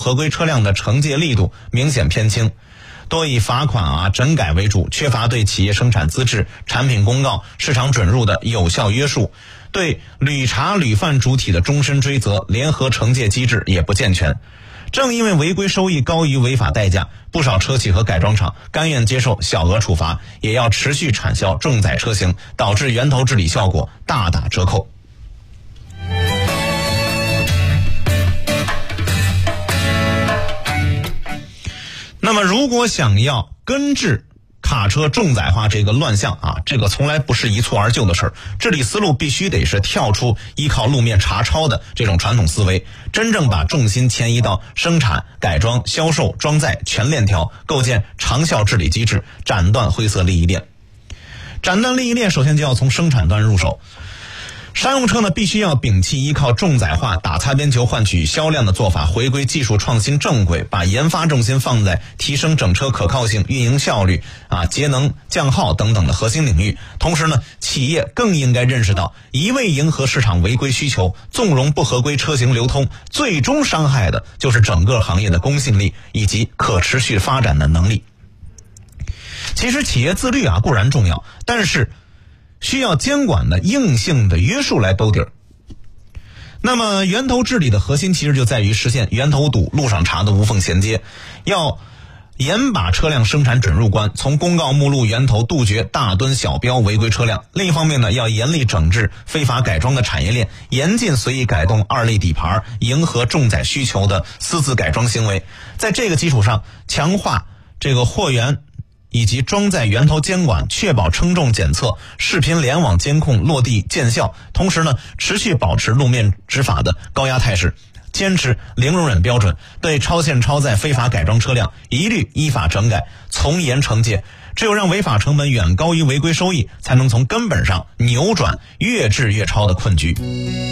合规车辆的惩戒力度明显偏轻，多以罚款整改为主，缺乏对企业生产资质、产品公告、市场准入的有效约束，对屡查屡犯主体的终身追责、联合惩戒机制也不健全。正因为违规收益高于违法代价，不少车企和改装厂甘愿接受小额处罚，也要持续产销重载车型，导致源头治理效果大打折扣。那么如果想要根治卡车重载化这个乱象这个从来不是一蹴而就的事儿，治理思路必须得是跳出依靠路面查抄的这种传统思维，真正把重心迁移到生产、改装、销售、装载全链条，构建长效治理机制，斩断灰色利益链。斩断利益链首先就要从生产端入手。商用车呢，必须要摒弃依靠重载化打擦边球换取销量的做法，回归技术创新正轨，把研发重心放在提升整车可靠性、运营效率节能降耗等等的核心领域。同时呢，企业更应该认识到，一味迎合市场违规需求，纵容不合规车型流通，最终伤害的就是整个行业的公信力以及可持续发展的能力。其实企业自律固然重要，但是需要监管的硬性的约束来兜底儿。那么源头治理的核心其实就在于实现源头堵、路上查的无缝衔接，要严把车辆生产准入关，从公告目录源头杜绝大吨小标违规车辆。另一方面呢，要严厉整治非法改装的产业链，严禁随意改动二类底盘迎合重载需求的私自改装行为。在这个基础上，强化这个货源以及装载源头监管，确保称重检测、视频联网监控落地见效。同时呢，持续保持路面执法的高压态势，坚持零容忍标准，对超限超载非法改装车辆一律依法整改，从严惩戒。只有让违法成本远高于违规收益，才能从根本上扭转越治越超的困局。